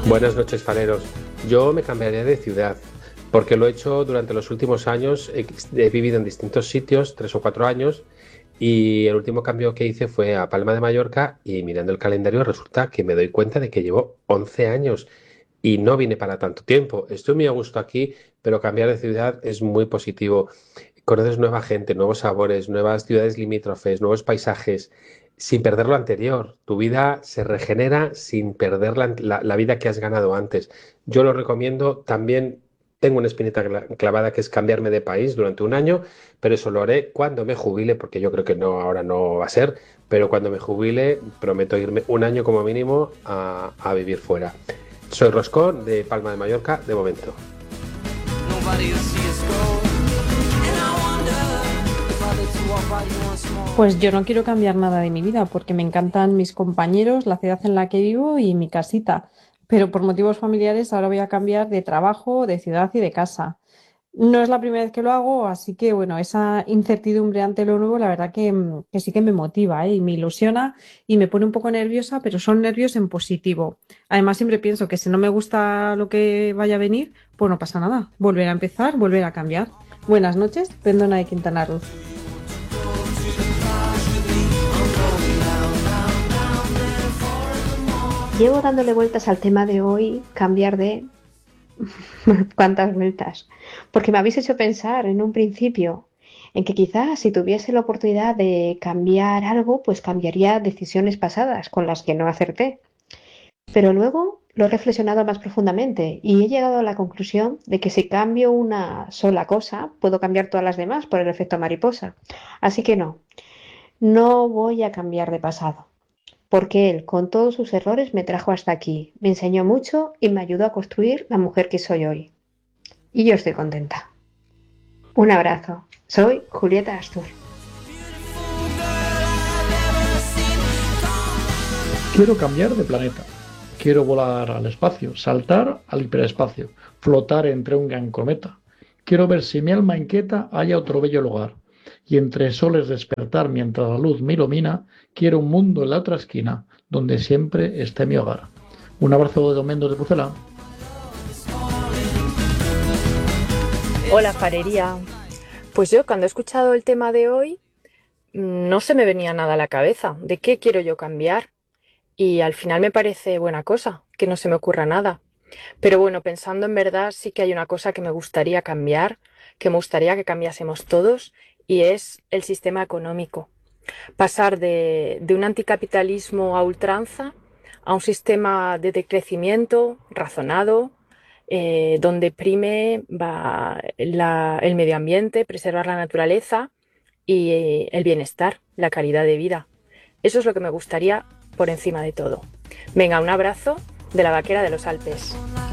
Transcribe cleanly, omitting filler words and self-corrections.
Buenas noches, fareros. Yo me cambiaría de ciudad, porque lo he hecho durante los últimos años. He vivido en distintos sitios, 3 o 4 años, y el último cambio que hice fue a Palma de Mallorca y mirando el calendario resulta que me doy cuenta de que llevo 11 años y no vine para tanto tiempo. Estoy muy a gusto aquí, pero cambiar de ciudad es muy positivo. Conoces nueva gente, nuevos sabores, nuevas ciudades limítrofes, nuevos paisajes, sin perder lo anterior. Tu vida se regenera sin perder la vida que has ganado antes. Yo lo recomiendo. También tengo una espinita clavada que es cambiarme de país durante un año, pero eso lo haré cuando me jubile, porque yo creo que no, ahora no va a ser, pero cuando me jubile prometo irme un año como mínimo a vivir fuera. Soy Roscón de Palma de Mallorca de momento. Pues yo no quiero cambiar nada de mi vida porque me encantan mis compañeros, la ciudad en la que vivo y mi casita. Pero por motivos familiares ahora voy a cambiar de trabajo, de ciudad y de casa. No es la primera vez que lo hago, así que bueno, esa incertidumbre ante lo nuevo, la verdad que sí que me motiva, ¿eh? Y me ilusiona y me pone un poco nerviosa, pero son nervios en positivo. Además, siempre pienso que si no me gusta lo que vaya a venir, pues no pasa nada. Volver a empezar, volver a cambiar. Buenas noches, Pendona de Quintana Roo. Llevo dándole vueltas al tema de hoy, cambiar de cuántas vueltas, porque me habéis hecho pensar en un principio en que quizás si tuviese la oportunidad de cambiar algo, pues cambiaría decisiones pasadas con las que no acerté. Pero luego lo he reflexionado más profundamente y he llegado a la conclusión de que si cambio una sola cosa, puedo cambiar todas las demás por el efecto mariposa. Así que no, no voy a cambiar de pasado porque él, con todos sus errores, me trajo hasta aquí, me enseñó mucho y me ayudó a construir la mujer que soy hoy. Y yo estoy contenta. Un abrazo. Soy Julieta Astur. Quiero cambiar de planeta. Quiero volar al espacio, saltar al hiperespacio, flotar entre un gran cometa. Quiero ver si mi alma inquieta haya otro bello lugar. Y entre soles despertar mientras la luz me ilumina, quiero un mundo en la otra esquina, donde siempre esté mi hogar. Un abrazo de Domendos de Pucela. Hola, farería. Pues yo cuando he escuchado el tema de hoy, no se me venía nada a la cabeza. ¿De qué quiero yo cambiar? Y al final me parece buena cosa, que no se me ocurra nada. Pero bueno, pensando en verdad, sí que hay una cosa que me gustaría cambiar, que me gustaría que cambiásemos todos, y es el sistema económico. Pasar de un anticapitalismo a ultranza a un sistema de decrecimiento razonado, donde prime el medio ambiente, preservar la naturaleza y el bienestar, la calidad de vida. Eso es lo que me gustaría por encima de todo. Venga, un abrazo de la vaquera de los Alpes.